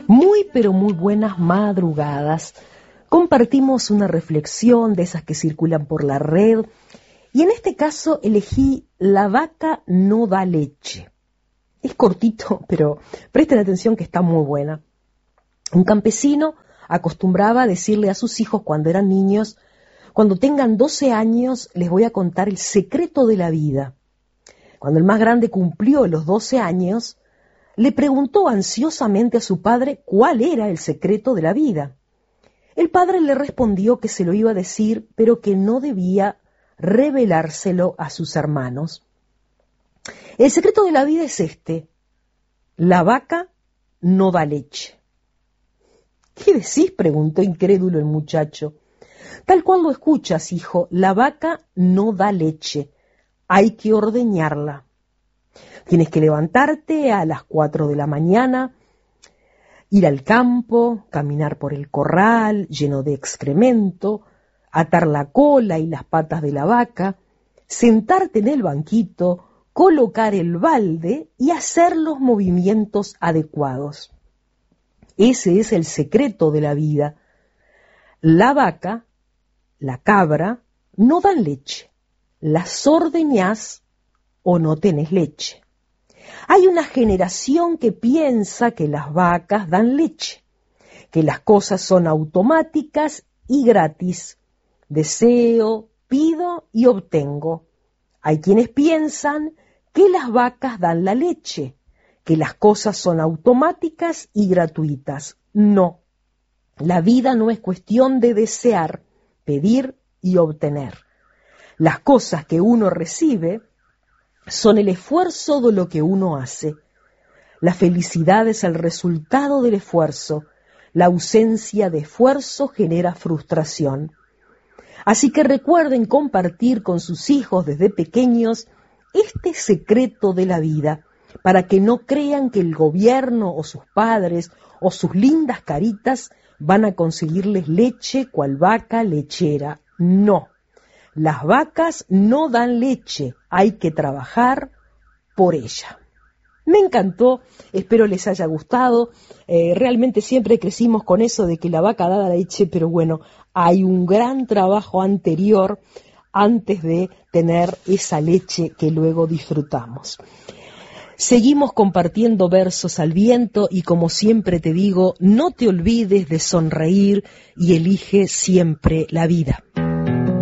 Muy pero muy buenas madrugadas. Compartimos una reflexión de esas que circulan por la red y en este caso elegí La vaca no da leche. Es cortito, pero presten atención que está muy buena. Un campesino acostumbraba a decirle a sus hijos cuando eran niños: cuando tengan 12 años les voy a contar el secreto de la vida. Cuando el más grande cumplió los 12 años, le preguntó ansiosamente a su padre cuál era el secreto de la vida. El padre le respondió que se lo iba a decir, pero que no debía revelárselo a sus hermanos. El secreto de la vida es este: la vaca no da leche. ¿Qué decís?, preguntó incrédulo el muchacho. Tal cual lo escuchas, hijo, la vaca no da leche, hay que ordeñarla. Tienes que levantarte a las 4 de la mañana, ir al campo, caminar por el corral lleno de excremento, atar la cola y las patas de la vaca, sentarte en el banquito, colocar el balde y hacer los movimientos adecuados. Ese es el secreto de la vida. La vaca, la cabra, no dan leche. Las ordeñás o no tenés leche. Hay una generación que piensa que las vacas dan leche, que las cosas son automáticas y gratis. Deseo, pido y obtengo. Hay quienes piensan que las vacas dan la leche, que las cosas son automáticas y gratuitas. No, la vida no es cuestión de desear, pedir y obtener. Las cosas que uno recibe son el esfuerzo de lo que uno hace. La felicidad es el resultado del esfuerzo. La ausencia de esfuerzo genera frustración. Así que recuerden compartir con sus hijos desde pequeños este secreto de la vida, para que no crean que el gobierno o sus padres o sus lindas caritas van a conseguirles leche cual vaca lechera. No. Las vacas no dan leche, hay que trabajar por ella. Me encantó, espero les haya gustado. Realmente siempre crecimos con eso de que la vaca da leche, pero bueno, hay un gran trabajo anterior antes de tener esa leche que luego disfrutamos. Seguimos compartiendo versos al viento y, como siempre te digo, no te olvides de sonreír y elige siempre la vida.